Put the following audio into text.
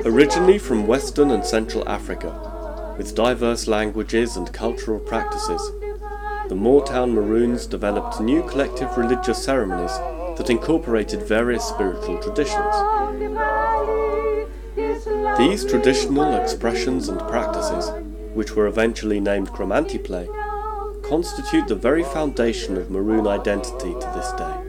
Originally from Western and Central Africa, with diverse languages and cultural practices, the Moortown Maroons developed new collective religious ceremonies that incorporated various spiritual traditions. These traditional expressions and practices, which were eventually named Chromanti play, constitute the very foundation of Maroon identity to this day.